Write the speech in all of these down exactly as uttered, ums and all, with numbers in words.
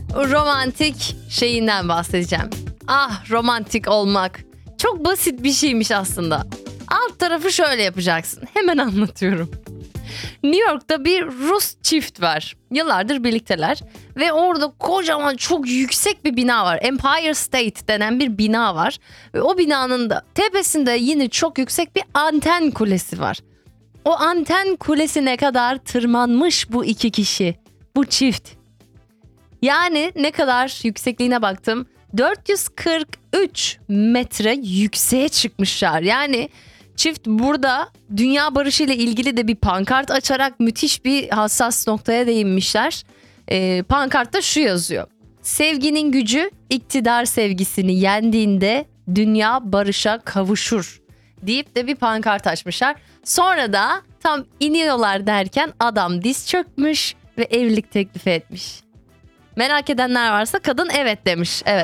romantik şeyinden bahsedeceğim. Ah, romantik olmak. Çok basit bir şeymiş aslında. Alt tarafı şöyle yapacaksın. Hemen anlatıyorum. New York'ta bir Rus çift var. Yıllardır birlikteler. Ve orada kocaman çok yüksek bir bina var. Empire State denen bir bina var. Ve o binanın da tepesinde yine çok yüksek bir anten kulesi var. O anten kulesine kadar tırmanmış bu iki kişi. Bu çift. Yani ne kadar yüksekliğine baktım. dört yüz kırk üç metre yükseğe çıkmışlar. Yani çift burada dünya barışı ile ilgili de bir pankart açarak müthiş bir hassas noktaya değinmişler. Ee, pankartta şu yazıyor. Sevginin gücü iktidar sevgisini yendiğinde dünya barışa kavuşur deyip de bir pankart açmışlar. Sonra da tam iniyorlar derken adam diz çökmüş ve evlilik teklifi etmiş. Merak edenler varsa kadın evet demiş. Evet.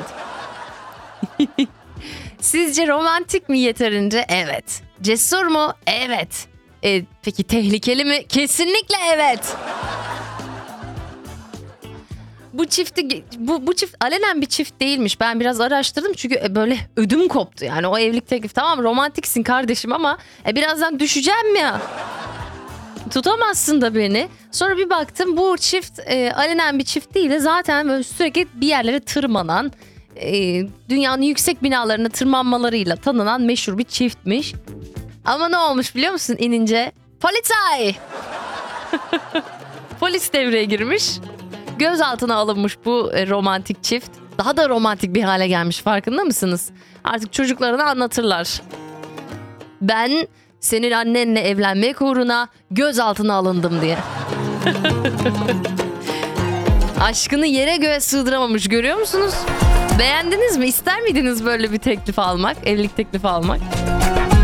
Sizce romantik mi yeterince? Evet. Cesur mu? Evet. E, peki tehlikeli mi? Kesinlikle evet. Bu çifti bu bu çift alenen bir çift değilmiş. Ben biraz araştırdım çünkü böyle ödüm koptu. Yani o evlilik teklifi tamam romantiksin kardeşim ama e, birazdan düşeceğim ya. Tutamazsın da beni. Sonra bir baktım bu çift e, alenen bir çift değil de zaten böyle sürekli bir yerlere tırmanan, e, dünyanın yüksek binalarına tırmanmalarıyla tanınan meşhur bir çiftmiş. Ama ne olmuş biliyor musun inince? Polizei! Polis devreye girmiş. Gözaltına alınmış bu e, romantik çift. Daha da romantik bir hale gelmiş, farkında mısınız? Artık çocuklarına anlatırlar. Ben senin annenle evlenmek uğruna gözaltına alındım diye. Aşkını yere göğe sığdıramamış, görüyor musunuz? Beğendiniz mi? İster miydiniz böyle bir teklif almak, evlilik teklifi almak?